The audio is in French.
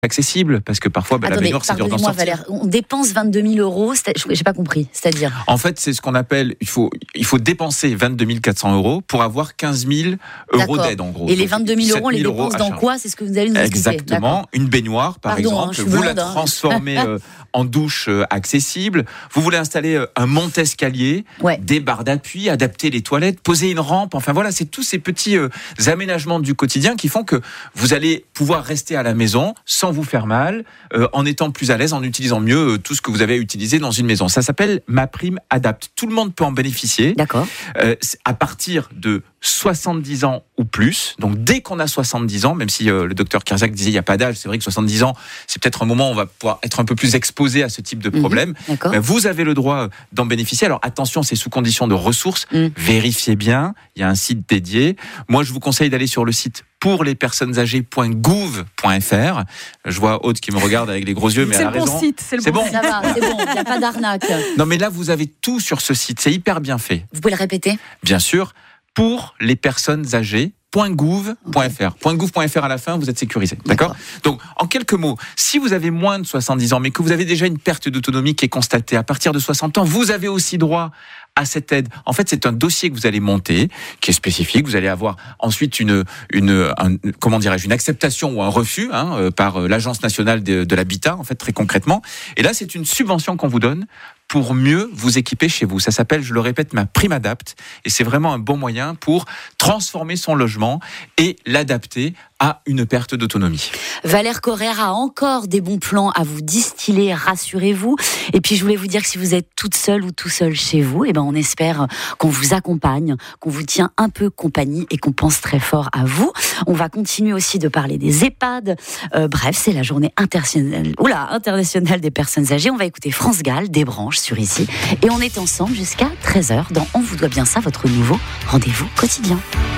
accessible, parce que parfois la baignoire c'est dur d'en sortir. Valère, on dépense 22 000 euros, j'ai pas compris, c'est-à-dire en fait c'est ce qu'on appelle, il faut dépenser 22 400 euros pour avoir 15 000 euros d'aide en gros. Et les 22 000 euros, on les dépense dans quoi? C'est ce que vous allez nous expliquer. Exactement, une baignoire par exemple, vous la transformez en douche accessible, vous voulez installer un monte-escalier, des barres d'appui, adapter les toilettes, poser une rampe, enfin voilà, c'est tous ces petits aménagements du quotidien qui font que vous allez pouvoir rester à la maison sans vous faire mal, en étant plus à l'aise, en utilisant mieux tout ce que vous avez utilisé dans une maison. Ça s'appelle MaPrimeAdapt. Tout le monde peut en bénéficier. D'accord. À partir de 70 ans ou plus. Donc dès qu'on a 70 ans, même si le docteur Kirzac disait il n'y a pas d'âge, c'est vrai que 70 ans, c'est peut-être un moment où on va pouvoir être un peu plus exposé à ce type de problème. Mais vous avez le droit d'en bénéficier. Alors attention, c'est sous condition de ressources. Vérifiez bien, il y a un site dédié. Moi, je vous conseille d'aller sur le site pourlespersonnesâgées.gouv.fr. Je vois Aude qui me regarde avec les gros yeux, mais elle a raison. C'est le bon site. Ça va, c'est bon, il n'y a pas d'arnaque. Non, mais là, vous avez tout sur ce site. C'est hyper bien fait. Vous pouvez le répéter ? Bien sûr. Pour les personnes âgées. .gouv.fr. .gouv.fr à la fin, vous êtes sécurisé. D'accord ? Donc, en quelques mots, si vous avez moins de 70 ans, mais que vous avez déjà une perte d'autonomie qui est constatée à partir de 60 ans, vous avez aussi droit à cette aide. En fait, c'est un dossier que vous allez monter, qui est spécifique. Vous allez avoir ensuite une acceptation ou un refus par l'Agence nationale de l'habitat, en fait, très concrètement. Et là, c'est une subvention qu'on vous donne pour mieux vous équiper chez vous. Ça s'appelle, je le répète, MaPrimeAdapt. Et c'est vraiment un bon moyen pour transformer son logement et l'adapter à une perte d'autonomie. Valère Correr a encore des bons plans à vous distiller, rassurez-vous. Et puis je voulais vous dire que si vous êtes toute seule ou tout seul chez vous, on espère qu'on vous accompagne, qu'on vous tient un peu compagnie et qu'on pense très fort à vous. On va continuer aussi de parler des EHPAD. Bref, c'est la journée internationale des personnes âgées. On va écouter France Gall, des branches sur ici. Et on est ensemble jusqu'à 13h dans On vous doit bien ça, votre nouveau rendez-vous quotidien.